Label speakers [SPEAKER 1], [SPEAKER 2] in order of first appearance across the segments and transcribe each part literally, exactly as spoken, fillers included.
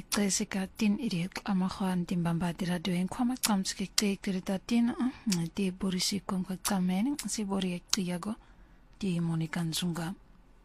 [SPEAKER 1] Jessica tin irik amahan timbamba radio en kwama tsamske tekirita tin ti borisi konka tsamen si bori ektiago ti Monica Nzunga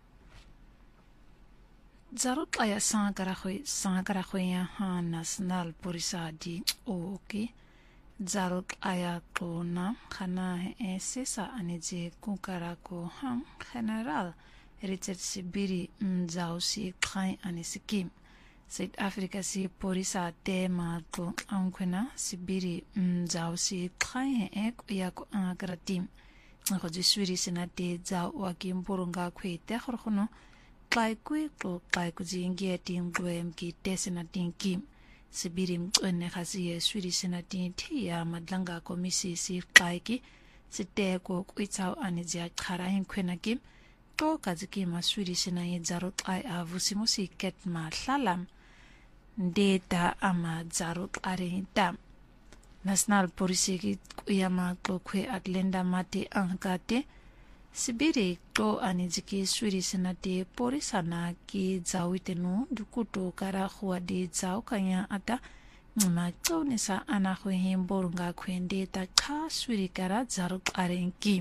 [SPEAKER 1] zarut aya sangarakhoy sangarakhoy ha national porisa di oki zarut aya tona khana esesa anije kunkarako ham general Richard Sibiri mzausi khai anisikim South Africa si porisa tema to ankwena Sibiri mzausi khai ek yako agratim ngo jiswiri senate za wakimburunga kwete khorkhono Klaikui to klaikuzi ngeting gwem ki tesenating kim Sibiri mtwene khasiye swiri senating tia madlanga komisi si klaiki siteko kwitsaw anizia kharahin kwena kim to kaziki maswiri senaye zarut ai avusimusi ketma hlalam data ama zarut arehita national police ki kuyama to kwe atlenda mate angkate Sibiri to aniziki swiri senate porisana ki zawitenu dukuto kara khwadi zaw kanya ata ma tonisa ana khwehim borunga khwende ta kha swiri kara zarut arenki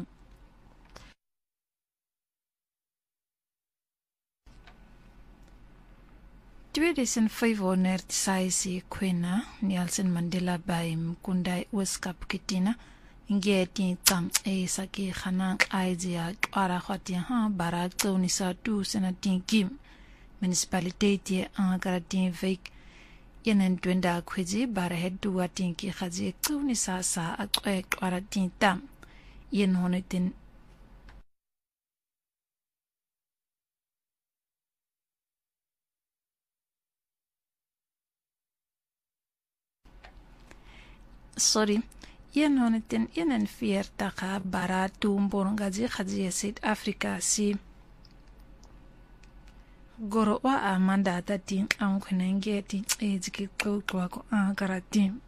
[SPEAKER 1] tweeduizend vijfhonderd saisi kwena Nelson Mandela by Mkundai Weskap Kitina ngeti tsam e saki khana aizia ara khati ha bara tonisa tu senating kim municipality angaratin vik yenen twenda khwiji bara hedu watin ki khaji tonisa sa aqwe ara tin tam yen honetin sorry yen honetin yenen fierta ka bara tumborngaji khaji South Africa si goro wa amanda tatin an kunenge ti ejiki ko ko ko agaratim